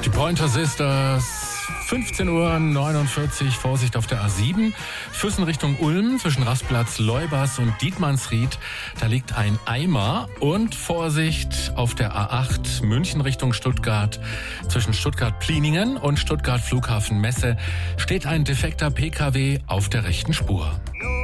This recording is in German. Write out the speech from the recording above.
Die Pointer Sisters, 15:49 Uhr, Vorsicht auf der A7, Füssen Richtung Ulm, zwischen Rastplatz, Leubers und Dietmannsried, da liegt ein Eimer. Und Vorsicht auf der A8, München Richtung Stuttgart, zwischen Stuttgart-Pliningen und Stuttgart Flughafen Messe, steht ein defekter PKW auf der rechten Spur.